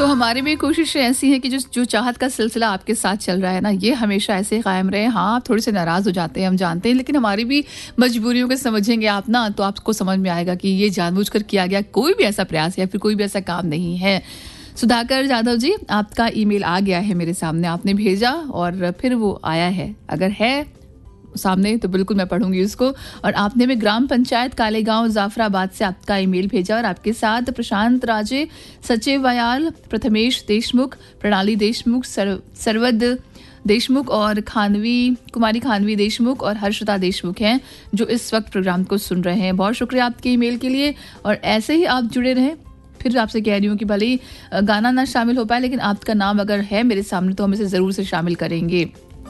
तो हमारी भी कोशिश ऐसी है कि जो चाहत का सिलसिला आपके साथ चल रहा है ना, ये हमेशा ऐसे कायम रहे। हाँ, आप थोड़े से नाराज़ हो जाते हैं, हम जानते हैं, लेकिन हमारी भी मजबूरियों को समझेंगे आप ना, तो आपको समझ में आएगा कि ये जानबूझकर किया गया कोई भी ऐसा प्रयास या फिर कोई भी ऐसा काम नहीं है। सुधाकर यादव जी, आपका ईमेल आ गया है मेरे सामने, आपने भेजा और फिर वो आया है। अगर है सामने तो बिल्कुल मैं पढ़ूंगी उसको। और आपने भी ग्राम पंचायत कालेगांव जाफराबाद से आपका ईमेल भेजा और आपके साथ प्रशांत राजे, सचिव वयाल, प्रथमेश देशमुख, प्रणाली देशमुख, सरवद देशमुख और कुमारी खानवी देशमुख और हर्षिता देशमुख हैं जो इस वक्त प्रोग्राम को सुन रहे हैं। बहुत शुक्रिया आपके ईमेल के लिए और ऐसे ही आप जुड़े रहें। फिर आपसे कह रही हूँ कि भले ही गाना ना शामिल हो पाए, लेकिन आपका नाम अगर है मेरे सामने तो हम इसे ज़रूर से शामिल करेंगे।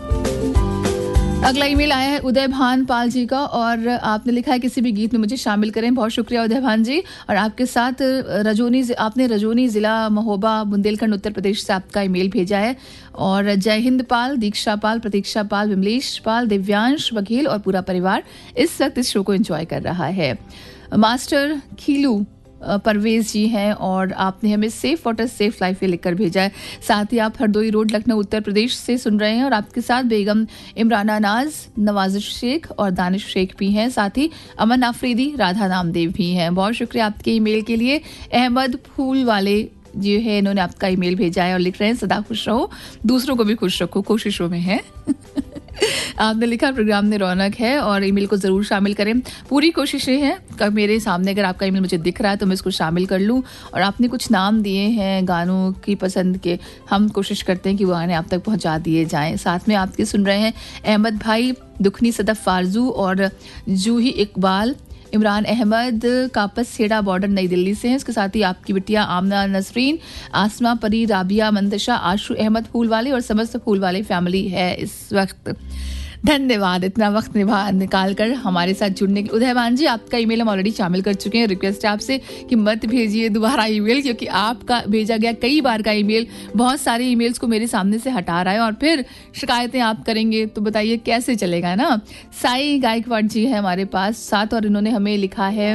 अगला ईमेल आया है उदय भान पाल जी का और आपने लिखा है किसी भी गीत में मुझे शामिल करें। बहुत शुक्रिया उदय भान जी। और आपके साथ आपने रजौनी ज़िला महोबा बुंदेलखंड उत्तर प्रदेश से आपका ईमेल भेजा है। और जय हिंद पाल, दीक्षा पाल, प्रतीक्षा पाल, विमलेश पाल, दिव्यांश बघेल और पूरा परिवार इस वक्त इस शो को एंजॉय कर रहा है। मास्टर खीलू परवेज जी हैं और आपने हमें सेफ वाटर सेफ लाइफ लिखकर भेजा है। साथ ही आप हरदोई रोड लखनऊ उत्तर प्रदेश से सुन रहे हैं और आपके साथ बेगम इमराना नाज, नवाजिश शेख और दानिश शेख भी हैं। साथ ही अमन आफरीदी, राधा नामदेव भी हैं। बहुत शुक्रिया आपके ईमेल के लिए। अहमद फूल वाले जी है, इन्होंने आपका ईमेल भेजा है और लिख रहे हैं सदा खुश रहो, दूसरों को भी खुश रखो, कोशिशों में है। आपने लिखा प्रोग्राम में रौनक है और ईमेल को ज़रूर शामिल करें। पूरी कोशिशें हैं कि मेरे सामने अगर आपका ईमेल मुझे दिख रहा है तो मैं इसको शामिल कर लूँ। और आपने कुछ नाम दिए हैं गानों की पसंद के, हम कोशिश करते हैं कि वो गाने आप तक पहुँचा दिए जाएँ। साथ में आपके सुन रहे हैं अहमद भाई, दुखनी सदफ फारजू और जूही इकबाल, इमरान अहमद कापस सेड़ा बॉर्डर नई दिल्ली से हैं। इसके साथ ही आपकी बिटिया आमना नसरीन, आसमा परी, राबिया मंतशा, आशु अहमद फूल वाले और समस्त फूल वाले फैमिली है इस वक्त। धन्यवाद इतना वक्त निकाल कर हमारे साथ जुड़ने के। उदयवान जी, आपका ईमेल हम ऑलरेडी शामिल कर चुके हैं। रिक्वेस्ट है आपसे कि मत भेजिए दोबारा ईमेल, क्योंकि आपका भेजा गया कई बार का ईमेल बहुत सारे ईमेल्स को मेरे सामने से हटा रहा है और फिर शिकायतें आप करेंगे तो बताइए कैसे चलेगा ना। साई गायकवाड़ जी है हमारे पास साथ और इन्होंने हमें लिखा है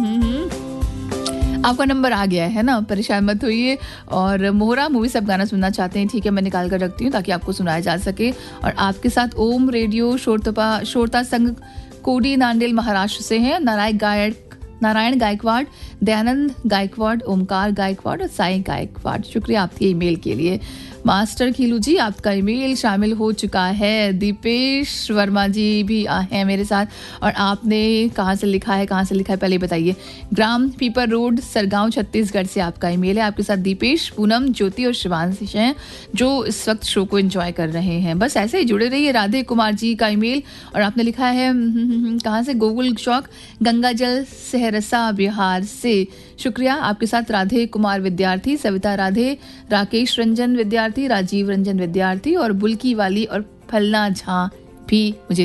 आपका नंबर आ गया है ना, परेशान मत होइए। और मोहरा मूवी से आप गाना सुनना चाहते हैं, ठीक है, मैं निकाल कर रखती हूँ ताकि आपको सुनाया जा सके। और आपके साथ ओम रेडियो श्रोता संघ कोडी नांदेड़ महाराष्ट्र से हैं नारायण गायकवाड़, दयानंद गायकवाड़, ओमकार गायकवाड़ और साई गायकवाड़। शुक्रिया आपके ईमेल के लिए। मास्टर खीलू जी, आपका ईमेल शामिल हो चुका है। दीपेश वर्मा जी भी हैं मेरे साथ और आपने कहाँ से लिखा है पहले बताइए। ग्राम पीपर रोड, सरगांव, छत्तीसगढ़ से आपका ईमेल है। आपके साथ दीपेश, पूनम, ज्योति और शिवांश हैं जो इस वक्त शो को एंजॉय कर रहे हैं। बस ऐसे ही जुड़े रहिए। राधे कुमार जी का ईमेल और आपने लिखा है कहाँ से, गोकुल चौक, गंगाजल, सहरसा, बिहार से। शुक्रिया। आपके साथ राधे कुमार विद्यार्थी, सविता राधे, राकेश रंजन विद्यार्थी, राजीव रंजन विद्यार्थी और बुल्की वाली और फलना झा भी मुझे